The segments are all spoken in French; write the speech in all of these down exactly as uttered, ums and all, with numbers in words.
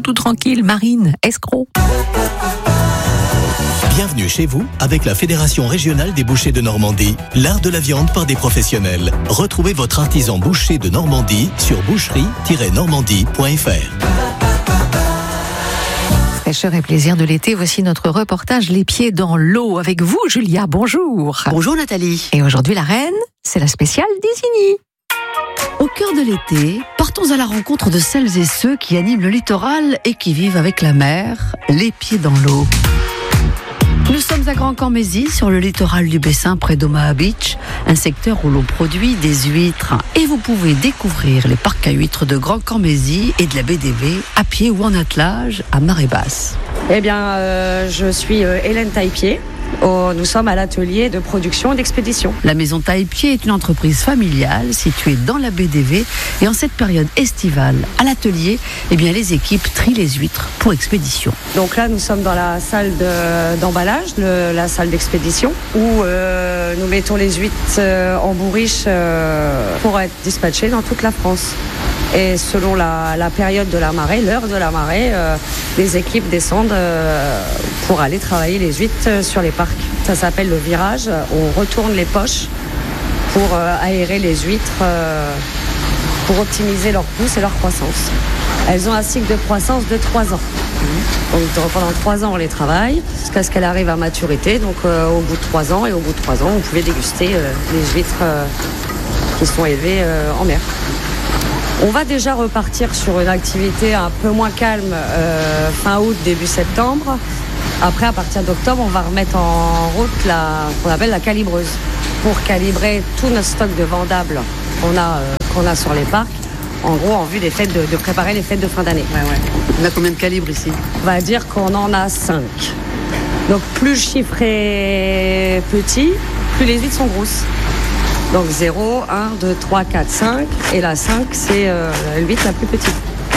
tout tranquille, Marine, escroc. Bienvenue chez vous avec la Fédération régionale des bouchers de Normandie, l'art de la viande par des professionnels. Retrouvez votre artisan boucher de Normandie sur boucherie tiret normandie point f r. Fraîcheur et plaisir de l'été, voici notre reportage Les Pieds dans l'eau avec vous, Julia. Bonjour. Bonjour Nathalie. Et aujourd'hui, la reine, c'est la spéciale d'Isigny. Au cœur de l'été, partons à la rencontre de celles et ceux qui animent le littoral et qui vivent avec la mer, les pieds dans l'eau. Nous sommes à Grand-Cormézy, sur le littoral du Bessin, près d'Omaha Beach, un secteur où l'on produit des huîtres. Et vous pouvez découvrir les parcs à huîtres de Grand-Cormézy et de la baie des V, à pied ou en attelage, à marée basse. Eh bien, euh, je suis euh, Hélène Taillepied. Oh, nous sommes à l'atelier de production et d'expédition. La maison Taillepied est une entreprise familiale située dans la baie des V. Et en cette période estivale, à l'atelier, eh bien, les équipes trient les huîtres pour expédition. Donc là, nous sommes dans la salle de, d'emballage, le, la salle d'expédition, où euh, nous mettons les huîtres euh, en bourriche euh, pour être dispatchées dans toute la France. Et selon la, la période de la marée, l'heure de la marée, euh, les équipes descendent euh, pour aller travailler les huîtres sur les parcs. Ça s'appelle le virage. On retourne les poches pour euh, aérer les huîtres, euh, pour optimiser leur pousse et leur croissance. Elles ont un cycle de croissance de trois ans. Donc pendant trois ans, on les travaille jusqu'à ce qu'elles arrivent à maturité. Donc euh, au bout de trois ans, et au bout de trois ans, vous pouvez déguster euh, les huîtres euh, qui sont élevées euh, en mer. On va déjà repartir sur une activité un peu moins calme euh, fin août, début septembre. Après, à partir d'octobre, on va remettre en route la, qu'on appelle la calibreuse pour calibrer tout notre stock de vendables qu'on a, euh, qu'on a sur les parcs. En gros, en vue des fêtes de, de préparer les fêtes de fin d'année. Ouais, ouais. On a combien de calibres ici ? On va dire qu'on en a cinq. Donc plus le chiffre est petit, plus les huîtres sont grosses. Donc zéro, un, deux, trois, quatre, cinq. Et la cinq, c'est euh, l'huître la plus petite.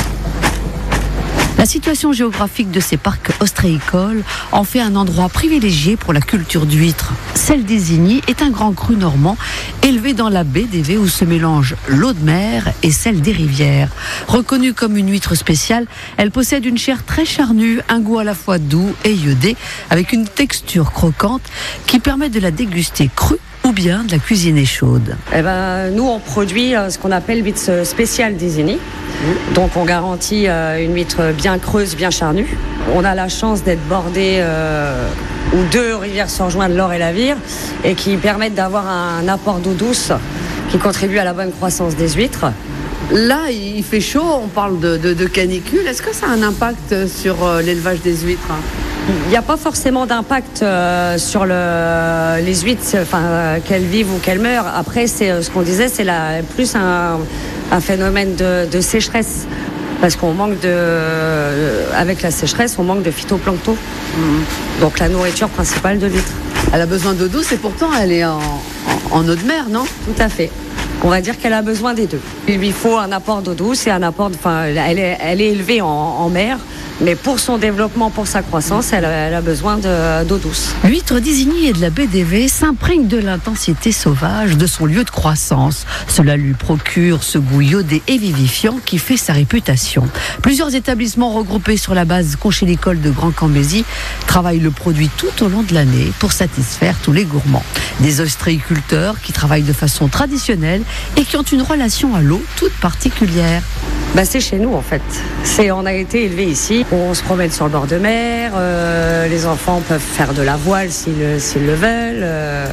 La situation géographique de ces parcs ostréicoles en fait un endroit privilégié pour la culture d'huîtres. Celle d'Isigny est un grand cru normand élevé dans la baie des V où se mélangent l'eau de mer et celle des rivières. Reconnue comme une huître spéciale, elle possède une chair très charnue, un goût à la fois doux et iodé, avec une texture croquante qui permet de la déguster crue ou bien de la cuisiner chaude. Eh ben, nous, on produit euh, ce qu'on appelle l'huître spéciale d'Isigny. Mmh. Donc, on garantit euh, une huître bien creuse, bien charnue. On a la chance d'être bordé euh, où deux rivières se rejoignent, l'Or et la Vire, et qui permettent d'avoir un apport d'eau douce qui contribue à la bonne croissance des huîtres. Là, il fait chaud, on parle de, de, de canicule. Est-ce que ça a un impact sur euh, l'élevage des huîtres ? Il n'y a pas forcément d'impact euh, sur le, les huîtres, enfin, euh, qu'elles vivent ou qu'elles meurent. Après, c'est euh, ce qu'on disait, c'est la, plus un, un phénomène de, de sécheresse. Parce qu'on manque de... Euh, avec la sécheresse, on manque de phytoplancton. Mmh. Donc la nourriture principale de l'huître. Elle a besoin d'eau douce et pourtant elle est en, en, en eau de mer, non ? Tout à fait. On va dire qu'elle a besoin des deux. Il lui faut un apport d'eau douce et un apport... De, enfin, elle est, elle est élevée en, en mer. Mais pour son développement, pour sa croissance, elle a, elle a besoin de, d'eau douce. L'huître d'Isigny et de la baie des V s'imprègne de l'intensité sauvage de son lieu de croissance. Cela lui procure ce goût iodé et vivifiant qui fait sa réputation. Plusieurs établissements regroupés sur la base conchylicole de Grand-Cormézy travaillent le produit tout au long de l'année pour satisfaire tous les gourmands. Des ostréiculteurs qui travaillent de façon traditionnelle et qui ont une relation à l'eau toute particulière. Bah, c'est chez nous en fait. C'est, on a été élevés ici. On se promène sur le bord de mer. Euh, les enfants peuvent faire de la voile s'ils, s'ils le veulent. Euh,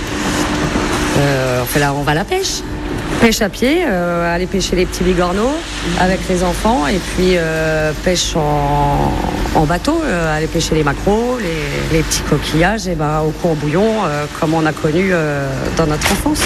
euh, on, fait la, on va à la pêche. Pêche à pied, euh, aller pêcher les petits bigorneaux avec les enfants. Et puis euh, pêche en, en bateau, euh, aller pêcher les maquereaux, les, les petits coquillages et ben, au courbouillon, euh, comme on a connu euh, dans notre enfance.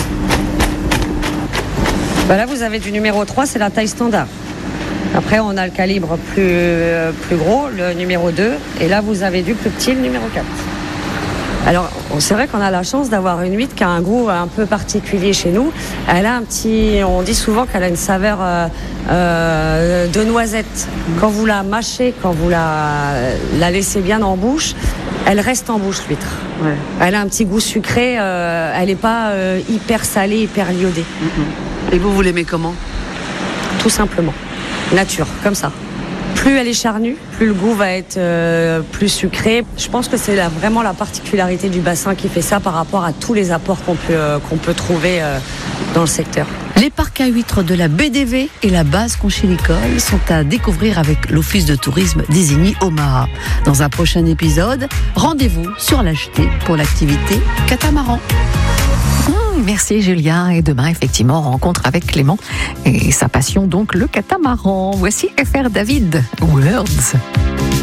Ben là, vous avez du numéro trois, c'est la taille standard. Après, on a le calibre plus, euh, plus gros, le numéro deux. Et là, vous avez du plus petit, le numéro quatre. Alors, c'est vrai qu'on a la chance d'avoir une huître qui a un goût un peu particulier chez nous. Elle a un petit... On dit souvent qu'elle a une saveur euh, euh, de noisette. Quand vous la mâchez, quand vous la, la laissez bien en bouche, elle reste en bouche, l'huître. Ouais. Elle a un petit goût sucré. Euh, elle n'est pas euh, hyper salée, hyper iodée. Mm-hmm. Et vous, vous l'aimez comment ? Tout simplement. Nature, comme ça. Plus elle est charnue, plus le goût va être euh, plus sucré. Je pense que c'est la, vraiment la particularité du bassin qui fait ça par rapport à tous les apports qu'on peut, euh, qu'on peut trouver euh, dans le secteur. Les parcs à huîtres de la baie des V et la base conchylicole sont à découvrir avec l'Office de tourisme d'Isigny-Omaha. Dans un prochain épisode, rendez-vous sur l'Acheté pour l'activité catamaran. Mmh, merci Julia. Et demain, effectivement, rencontre avec Clément et sa passion, donc le catamaran. Voici F R David, Words.